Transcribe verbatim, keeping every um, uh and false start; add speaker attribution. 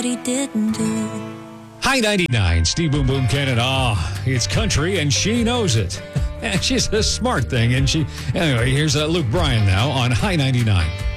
Speaker 1: he didn't do.
Speaker 2: High ninety-nine, Steve Boom Boom Canada. Oh, it's country and she knows it. And she's a smart thing. And she, anyway, here's uh, Luke Bryan now on High ninety-nine.